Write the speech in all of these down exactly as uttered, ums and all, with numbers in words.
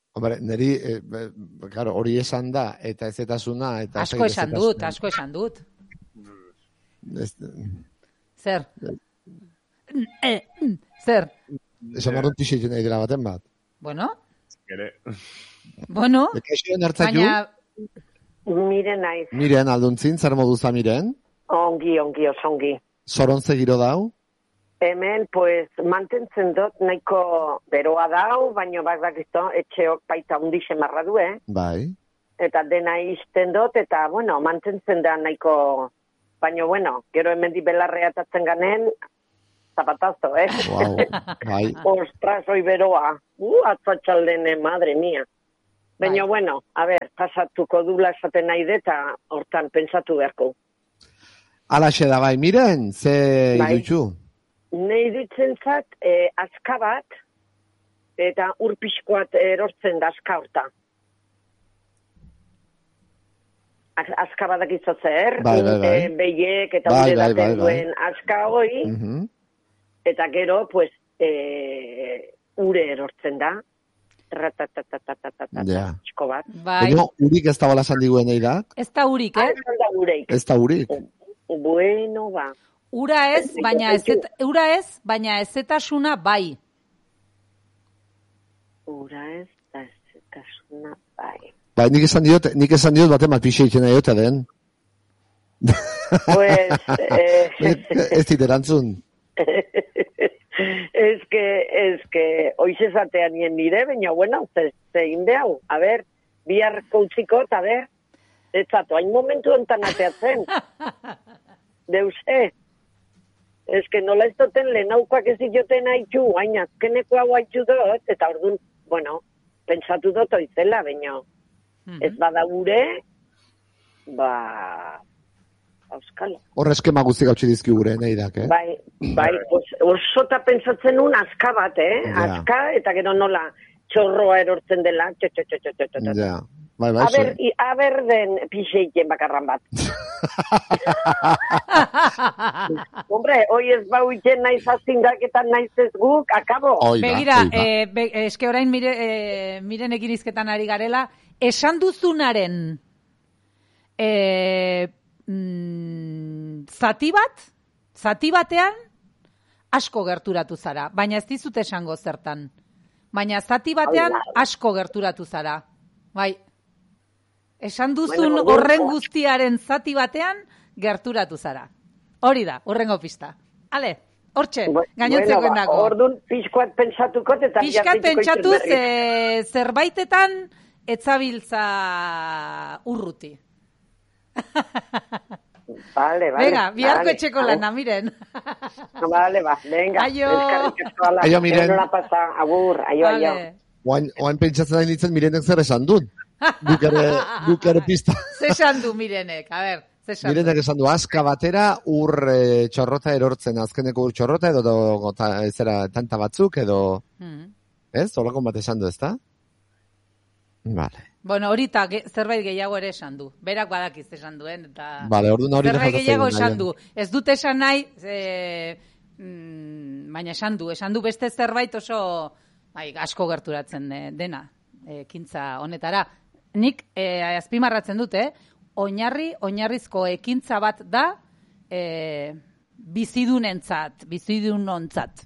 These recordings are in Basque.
Hombre, niri, eh, claro, hori esan da, eta ezetasuna, eta... Asko esan dut, asko esan dut. Ez, Zer? Zer? esan marron pixetu nahi dela baten bat. Bueno? Ere. Bueno? Ekaixoen hartzaiu? Baina... Miren naiz. Miren, alduntzin, zer moduza miren? Ongi, ongi, oso ongi. Zorontze giro dau? Hemen, pues, mantentzen dut, nahiko beroa dau, baino bakdakizto, etxeok baita undixe marra du, eh? Bai. Eta dena izten dut, eta, bueno, mantentzen da nahiko, baino, bueno, gero hemen di belarrea atatzen ganen, zapatazo, eh? Wow, bai. Ostras, oi beroa. Uh, atzatxaldene, madre mia. Baina, bueno, a ver, pasatuko dula esaten nahi dut, eta hortan pentsatu beharko. Alaxe da bai, miren, ze Bai. idutxu? Nei ditzen zat, eh, azka bat, eta urpixkoat erortzen da azka horta. Az- Azka badak izotzer, Bai, bai, bai. behiek eta Bai, unde bai, daten bai, bai. duen azka hoi, Mhm. eta gero, pues, eh, ure erortzen da. Ratatatatatatatata, Ja. pixko bat. Bai, Baina, urik ez da bala esan diguen eidak? ez da urik, eh? Ah, da ureik. Ez da urik. Bueno, ba. Ura ez, baina ez, ura ez, baina ezetasuna bai. Ura ez, da ez, kasuna, bai. Bai, nik esan diot, nik esan diot baten bat pixe itxena jota den. Pues, eh, Ez dit erantzun. es que, es que, oiz esatean nien nire, baina, bueno, ze, ze inde hau, a ber, biharko utzikot, a ber, ez zatu, hain momentu ontan ateatzen. Deuse, es que nola ez doten lehenaukoak ez ioten haitxu, hain azkeneko hau haitxu dut, eta orduan, bueno, pentsatu dut oizela, baina, ez bada gure, ba, auskalo. Hor eskema guztik hautsi dizki gure, eidak, eh? Bai, bai, pues, osota pentsatzen nun azka bat, eh? Ja. Azka, eta gero nola txorroa erortzen dela, txo, txo, txo, txo, txo, txo. Ja, bai, bai, Aber, ze. i, aber den pixeiken bakarran bat. Hombre, hoi ez bau iken naiz azindaketan naiz ez guk, akabo. Oi, ba, Begira, oi, ba. eh, be, eske orain mire, eh, miren egirizketan ari garela, esan duzunaren eh, mm, zati bat, zati batean asko gerturatu zara, baina ez dizut esango zertan. Baina zati batean asko gerturatu zara. Bai. Esan duzun Bueno, horren bueno. guztiaren zati batean gerturatu zara. Hori da, horrengo pista. Ale, hortxe, gainontzeko bueno, ba, endako. orduan pixkoat pentsatuko eta Piskat jardituko pentsatu izan berriz. ze, zerbaitetan etzabiltza urruti. Vale, vale. Venga, biharko vale, etxeko vale. lana, miren. Vale, ba, venga. Aio. Eskerrik asko, ala. Aio, Miren. Nola pasa, agur, aio, aio. Vale. Oain, oain pentsatzen nahi nintzen mirenek zer esan dut. Guk ere, guk ere pista. Zesan du mirenek, a ber, zesan du. Mirenek esan du, aska batera ur e, txorrota erortzen, azkeneko ur txorrota edo, edo ta, zera, tanta batzuk edo, Mm. ez? Horako bat esan du, ezta? Vale. Bueno, horita ge, zerbait gehiago ere esan du. Berak badakiz esan duen, eta Vale, orduan hori zerbait defaltatzen gehiago nahi esan den. du. Ez dut esan nahi, e, mm, baina esan du. Esan du beste zerbait oso bai, asko gerturatzen e, dena, e, ekintza honetara. Nik e, azpimarratzen dut, eh? Oinarri, oinarrizko ekintza bat da e, bizidunentzat, bizidunontzat.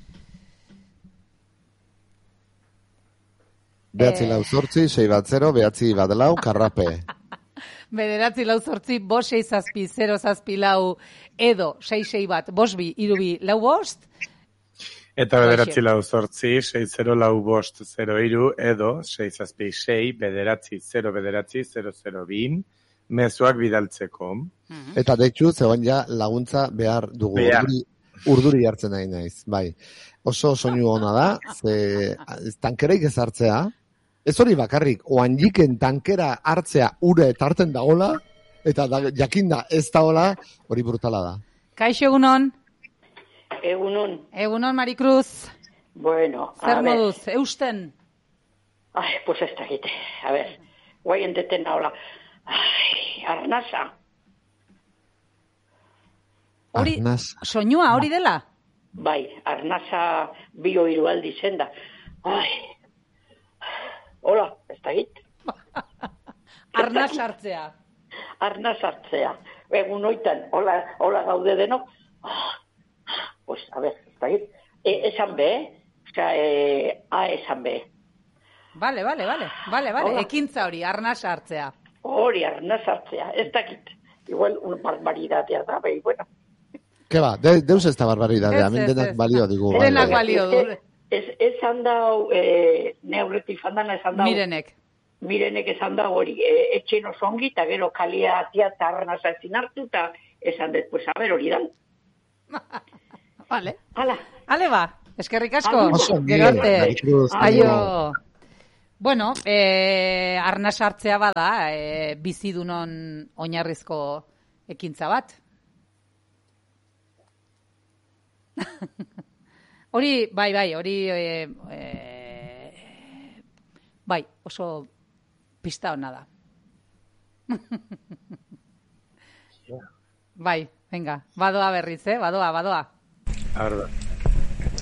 Behatzi Eh. lau zortzi, sei bat zero, behatzi bat lau, karrape. Bederatzi lau zortzi, bost sei zazpi, zero zazpi lau, edo sei sei bat, bost bi, irubi, lau bost. Eta bederatzi lau zortzi, sei zero lau bost zero iru, edo sei zazpi sei, bederatzi zero bederatzi zero zero bin, mezuak bidaltzeko. Eta deitxu, zegoen ja laguntza behar dugu. Behar. Urduri, urduri hartzen nahi naiz, bai. Oso soinu ona da, ze tankereik ez hartzea, ez hori bakarrik, oanjiken tankera hartzea ure tarten dagola, eta da, jakinda ez dagola, hori brutala da. Kaixo egunon, Egunon, egunon Maricruz, bueno, a zer ver. moduz, eusten? Ay, pues ez dakit. A ver, guai enteten nahola. Ay, arnasa. Hori, Arnaz. soinua hori dela? Bai, arnasa bio hiru aldi zen da. Ay, hola, ez da git. Arna sartzea. Arna sartzea. Egun oitan, hola, hola gaude denok. Ah, pues, a ver, ez da git. E, esan be, oska, e, a esan be. Vale, vale, vale, vale, vale. Hola. Ekintza hori, arna sartzea. Hori, arna sartzea, ez da git. Igual, un barbaridadea da, behi, bueno. Ke ba, de, deus ez da barbaridadea, Ez, min ez, denak ez. balio digu. Denak bai. balio du. Ez, esan dau, e, neurretik fandana esan dau. Mirenek. Mirenek esan dau hori, e, etxen oso ongi, eta gero kalia atia eta arnasa ezin hartu, eta esan dut, pues, a ver, hori dan. Vale. Hala, Ale ba, eskerrik asko. Agur. Oso Gero ongi, arte. Maricruz, Aio. Bueno, eh, arna sartzea bada, eh, bizidunon oinarrizko ekintza bat. Hori, bai, bai, hori, eh, eh, bai, oso pista hona da. Bai, venga, badoa berriz, eh? Badoa, badoa. Arda.